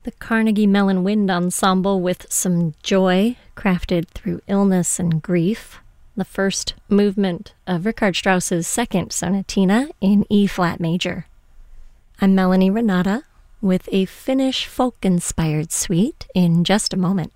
The Carnegie Mellon Wind Ensemble with some joy crafted through illness and grief. The first movement of Richard Strauss's second sonatina in E-flat major. I'm Melanie Renata with a Finnish folk-inspired suite in just a moment.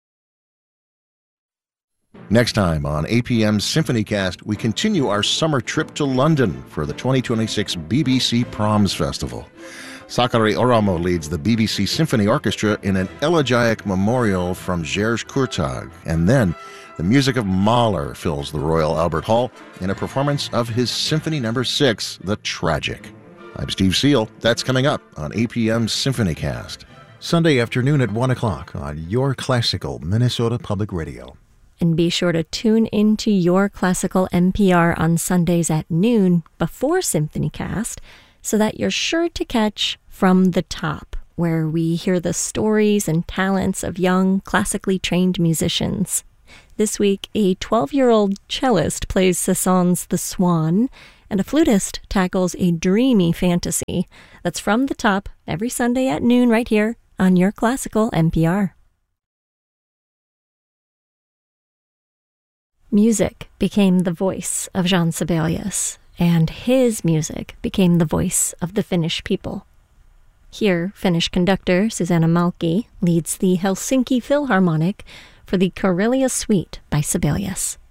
Next time on APM Symphonycast, we continue our summer trip to London for the 2026 BBC Proms Festival. Sakari Oramo leads the BBC Symphony Orchestra in an elegiac memorial from Jerzy Kurtag, and then the music of Mahler fills the Royal Albert Hall in a performance of his Symphony No. 6, The Tragic. I'm Steve Seal. That's coming up on APM Symphonycast. Sunday afternoon at 1 o'clock on Your Classical Minnesota Public Radio. And be sure to tune into Your Classical NPR on Sundays at noon before Symphonycast, so that you're sure to catch From the Top, where we hear the stories and talents of young, classically trained musicians. This week, a 12-year-old cellist plays Cézanne's The Swan, and a flutist tackles a dreamy fantasy. That's From the Top, every Sunday at noon right here on Your Classical NPR. Music became the voice of Jean Sibelius, and his music became the voice of the Finnish people. Here, Finnish conductor Susanna Malki leads the Helsinki Philharmonic for the Karelia Suite by Sibelius.